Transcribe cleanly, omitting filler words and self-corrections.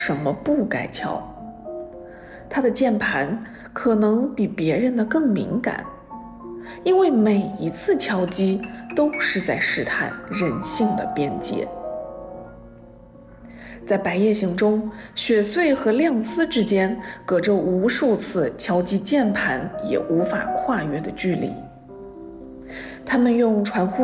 什么不该敲。他的键盘可能比别人的更敏感，因为每一次敲击都是在试探人性的边界。在白夜行中，雪穗和亮司之间隔着无数次敲击键盘也无法跨越的距离。他们用传呼